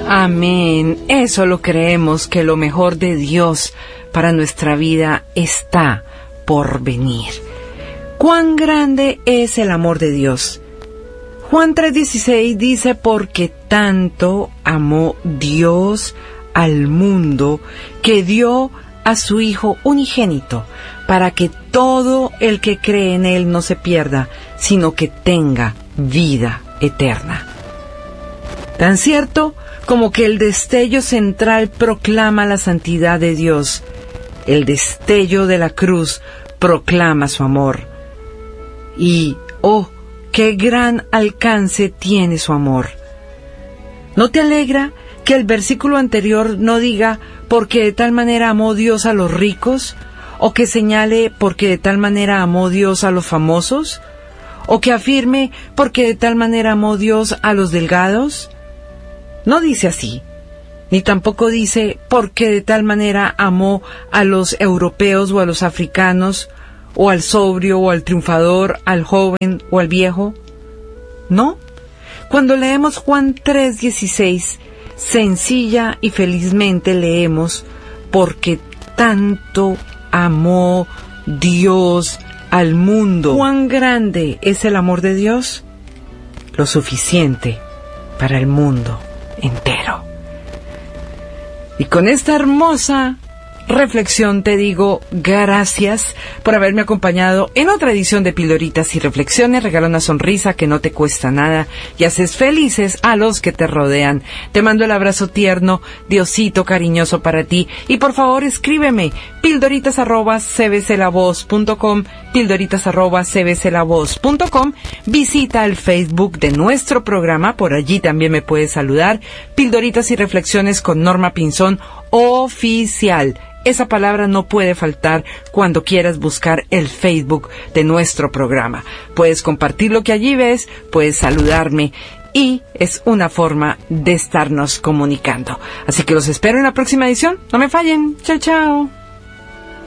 Amén. Eso lo creemos, que lo mejor de Dios para nuestra vida está por venir. ¿Cuán grande es el amor de Dios? Juan 3:16 dice, porque tanto amó Dios al mundo que dio a su Hijo unigénito, para que todo el que cree en Él no se pierda, sino que tenga vida eterna. Tan cierto como que el destello central proclama la santidad de Dios, el destello de la cruz proclama su amor. Y, oh, qué gran alcance tiene su amor. ¿No te alegra que el versículo anterior no diga, porque de tal manera amó Dios a los ricos? ¿O que señale, porque de tal manera amó Dios a los famosos? ¿O que afirme, porque de tal manera amó Dios a los delgados? No dice así, ni tampoco dice, porque de tal manera amó a los europeos o a los africanos, o al sobrio o al triunfador, al joven o al viejo. No, cuando leemos Juan 3:16, sencilla y felizmente leemos, porque tanto amó Dios al mundo. ¿Cuán grande es el amor de Dios? Lo suficiente para el mundo entero. Y con esta hermosa reflexión te digo gracias por haberme acompañado en otra edición de Pildoritas y Reflexiones. Regala una sonrisa que no te cuesta nada y haces felices a los que te rodean. Te mando el abrazo tierno, Diosito cariñoso para ti. Y por favor escríbeme pildoritas@cbclavoz.com, pildoritas@cbclavoz.com. Visita el Facebook de nuestro programa, por allí también me puedes saludar. Pildoritas y Reflexiones con Norma Pinzón oficial. Esa palabra no puede faltar cuando quieras buscar el Facebook de nuestro programa. Puedes compartir lo que allí ves, puedes saludarme y es una forma de estarnos comunicando. Así que los espero en la próxima edición. No me fallen. Chao, chao.